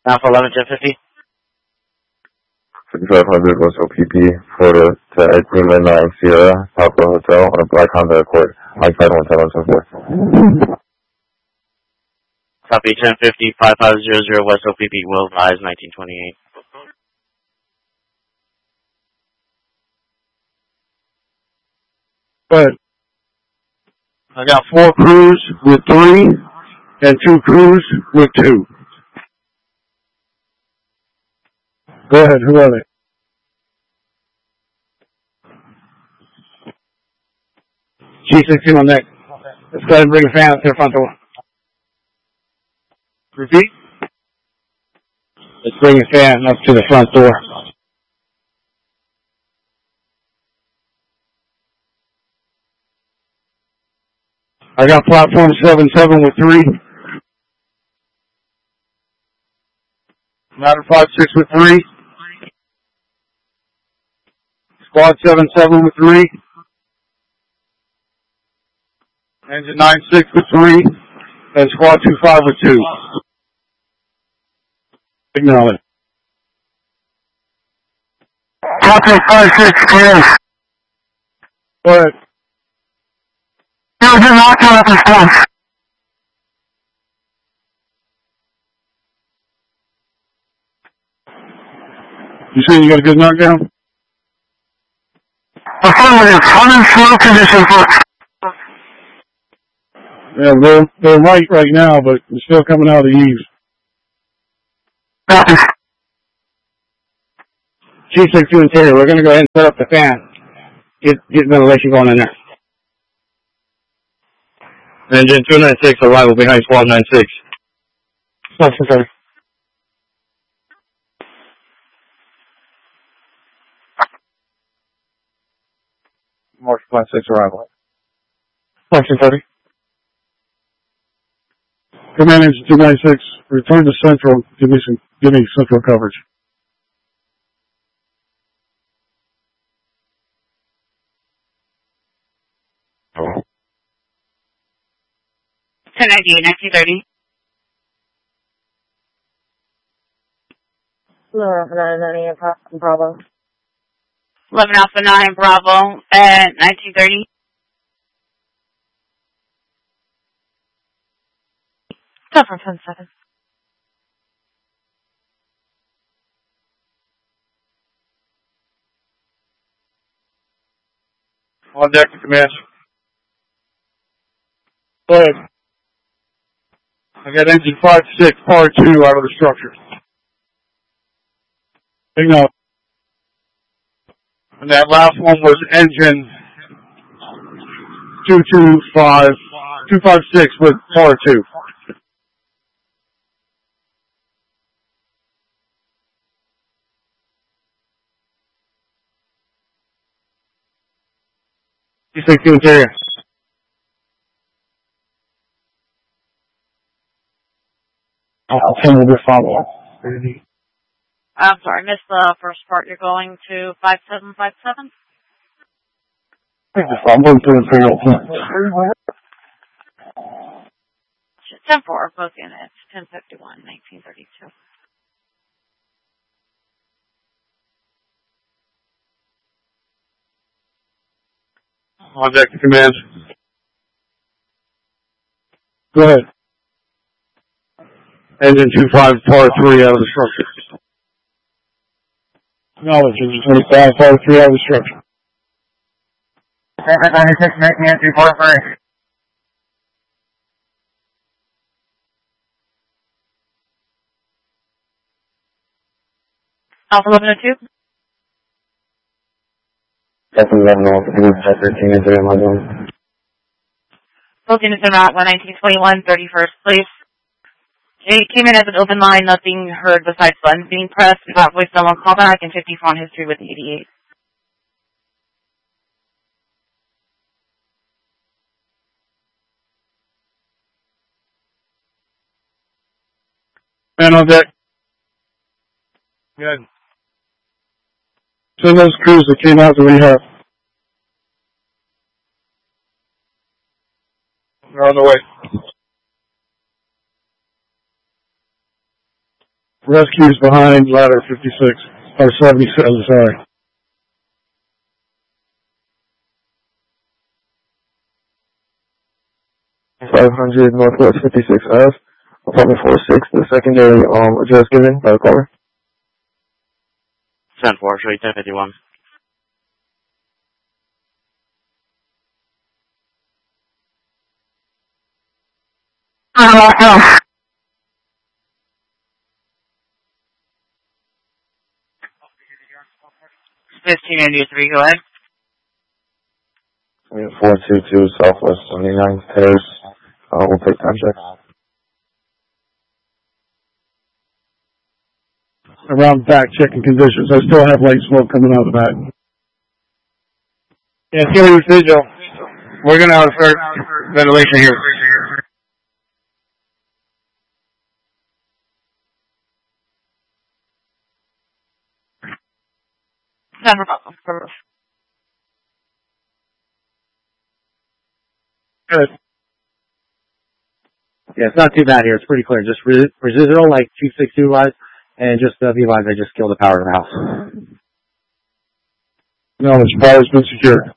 Alpha 11, 1050. 5500 West OPP, Florida to Ed Greenland 9 Sierra, Papa Hotel on a Black Honda Accord, Mike 51774. Copy 1050, 5500 West OPP, Will Rise 1928. But I got 4 crews with 3 and 2 crews with 2. Go ahead, who are they? G16 on deck. Let's go ahead and bring a fan up to the front door. Repeat. Let's bring a fan up to the front door. I got platform 77 with 3. Ladder 56 with 3. Squad 77 with 3. Engine 96 with 3. And squad 25 with 2. Acknowledge. Copy 56, clear. Go ahead. You're not at this point. You saying you got a good knockdown? Affirmative. I'm in slow condition for... Yeah, they're right now, but they're still coming out of the eaves. Copy. G62 interior, we're going to go ahead and set up the fan. Get ventilation going in there. Engine 296, arrival behind squad 96. Sir. March 26 arrival. Section 30. Command Engine 296, return to Central. Give me Central coverage. Oh. 1098, 1930. Bravo. 11 Alpha 9 Bravo at 1930. Cover 10-7. On deck to command. Go ahead. I got engine 56, part 2 out of the structure. Signal. And that last one was engine 256 with part 2. G62 interior. I'll send you the follow-up. I'm sorry, missed the first part. You're going to 5757? I'm going to Imperial. 10-4, both units. 1051, 1932. On deck to command. Go ahead. Engine 25, part 3 out of the structure. Knowledge, engine 25, part 3 out of the structure. 96, make me entry 43. Alpha 1102? That's 11 off, 13 is there in my zone. Both units are not 1921, 31st place. It came in as an open line, nothing heard besides buttons being pressed. Got voicemail on callback and 54 on history with 88. Man on deck. Good. Send those crews that came out to rehab. They're on the way. Rescues behind ladder 56, or 77, sorry. 500 Northwest 56 F, apartment 46, the secondary address given by the caller. 10-4, show you 1051. Else. 1593, go ahead. 422 Southwest 79th Terrace. We'll take time check. Around back, checking conditions. I still have light smoke coming out of the back. Yeah, Silly Residual. We're going to start ventilation here. Good. Yeah, it's not too bad here. It's pretty clear. Just residual, like 262 wise, and just be advised I just killed the power of the house. No, the fire's been secured.